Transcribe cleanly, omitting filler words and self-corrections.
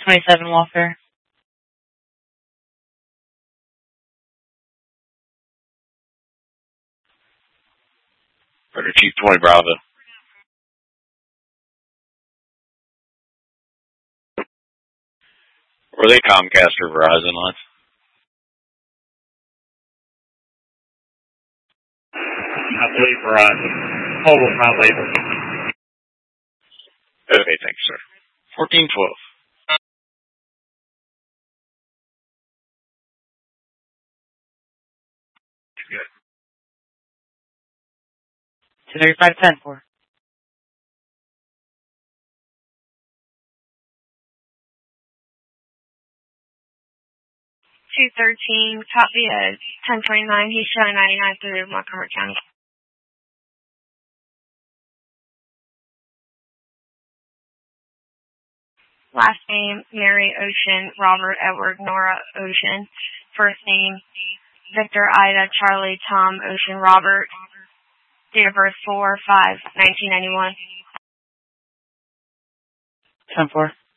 27 Lawfare. Murder Chief 20 Bravo. Were they Comcast or Verizon lines? I believe Verizon. Hold on, my label. Okay, thanks, sir. 1412. Good. 235-10 for. $213, top via 1029. He's showing 99 through Montgomery County. Last name, Mary Ocean, Robert Edward Nora Ocean. First name, Victor Ida Charlie Tom Ocean Robert. Date of birth 4/5/1991. 10-4.